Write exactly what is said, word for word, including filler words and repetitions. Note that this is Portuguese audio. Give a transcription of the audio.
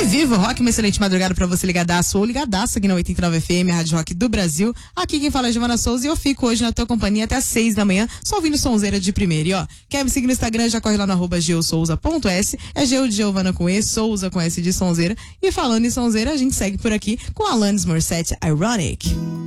Viva o Rock, uma excelente madrugada pra você ligadaço ou ligadaço aqui na oitenta e nove F M, a Rádio Rock do Brasil. Aqui quem fala é Giovana Souza e eu fico hoje na tua companhia até às seis da manhã, só ouvindo sonzeira de primeira. E ó, quer me seguir no Instagram, já corre lá no arroba geosouza ponto s, é Geo de Giovana com E, Souza com S de sonzeira. E falando em sonzeira, a gente segue por aqui com Alanis Morissette, Ironic.